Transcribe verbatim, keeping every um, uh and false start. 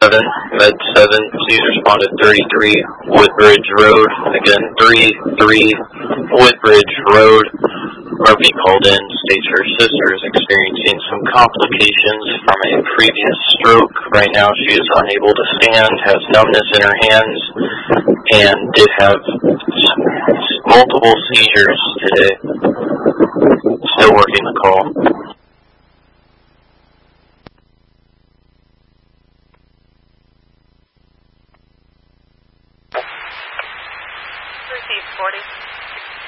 seven, Med seven, please respond to thirty-three Woodbridge Road. Again, thirty-three Woodbridge Road. R V called in, states her sister is experiencing some complications from a previous stroke. Right now she is unable to stand, has numbness in her hands, and did have multiple seizures today. Still working the call. Received forty.